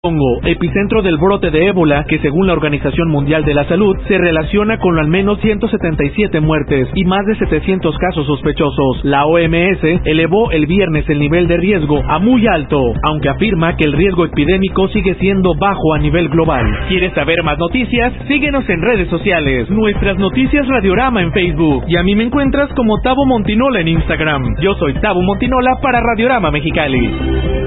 Congo, epicentro del brote de ébola, que según la Organización Mundial de la Salud, se relaciona con al menos 177 muertes y más de 700 casos sospechosos. La OMS elevó el viernes el nivel de riesgo a muy alto, aunque afirma que el riesgo epidémico sigue siendo bajo a nivel global. ¿Quieres saber más noticias? Síguenos en redes sociales. Nuestras noticias Radiorama en Facebook. Y a mí me encuentras como Tabo Montinola en Instagram. Yo soy Tabo Montinola para Radiorama Mexicali.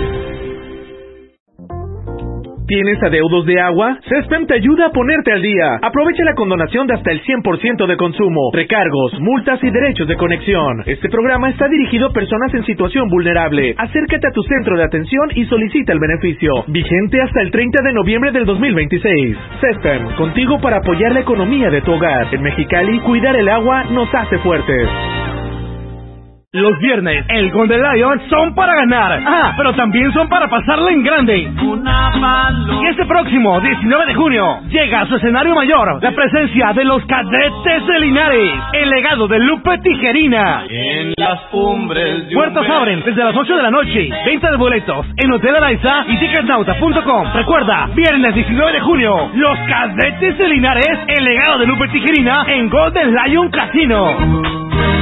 ¿Tienes adeudos de agua? CESPEM te ayuda a ponerte al día. Aprovecha la condonación de hasta el 100% de consumo, recargos, multas y derechos de conexión. Este programa está dirigido a personas en situación vulnerable. Acércate a tu centro de atención y solicita el beneficio. Vigente hasta el 30 de noviembre del 2026. CESPEM, contigo para apoyar la economía de tu hogar. En Mexicali, cuidar el agua nos hace fuertes. Los viernes, el Golden Lion son para ganar. Pero también son para pasarla en grande. Y este próximo 19 de junio llega a su escenario mayor la presencia de los Cadetes de Linares, el legado de Lupe Tijerina. En las cumbres. Puertas abren desde las 8 de la noche. Venta de boletos en Hotel Araiza y Ticketnauta.com. Recuerda, viernes 19 de junio, los Cadetes de Linares, el legado de Lupe Tijerina en Golden Lion Casino.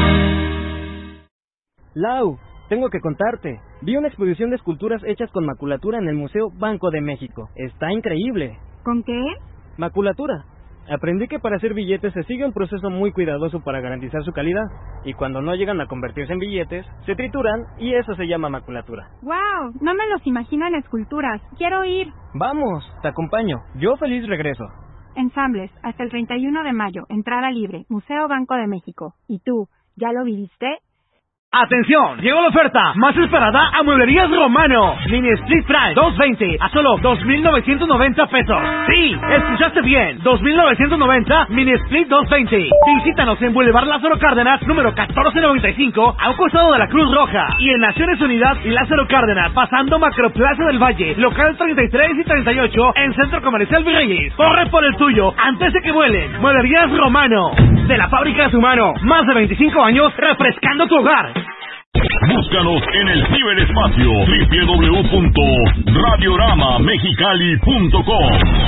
Lau, tengo que contarte. Vi una exposición de esculturas hechas con maculatura en el Museo Banco de México. Está increíble. ¿Con qué? Maculatura. Aprendí que para hacer billetes se sigue un proceso muy cuidadoso para garantizar su calidad. Y cuando no llegan a convertirse en billetes, se trituran y eso se llama maculatura. ¡Wow! No me los imagino en esculturas. Quiero ir. Vamos, te acompaño. Yo feliz regreso. Ensambles, hasta el 31 de mayo. Entrada libre. Museo Banco de México. ¿Y tú, ya lo viviste? ¡Atención! Llegó la oferta más esperada a Mueblerías Romano. Mini Split Fry 220 a solo 2,990 pesos. Sí, escuchaste bien. 2,990 Mini Split 220. Visítanos en Boulevard Lázaro Cárdenas, número 1495, a un costado de la Cruz Roja. Y en Naciones Unidas y Lázaro Cárdenas, pasando Macroplaza del Valle, local 33 y 38, en Centro Comercial Virreyes. Corre por el tuyo antes de que vuelen. Mueblerías Romano, de la fábrica de su mano. Más de 25 años refrescando tu hogar. Búscanos en el ciberespacio www.radioramamexicali.com.